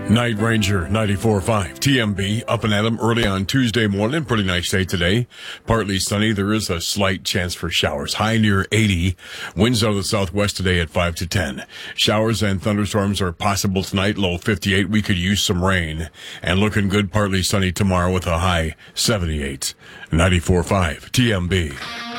Night Ranger 94.5 TMB up and at 'em early on Tuesday morning. Pretty nice day today. Partly sunny. There is a slight chance for showers. High near 80. Winds out of the southwest today at 5 to 10. Showers and thunderstorms are possible tonight. Low 58. We could use some rain. And looking good. Partly sunny tomorrow with a high 78. 94.5 TMB.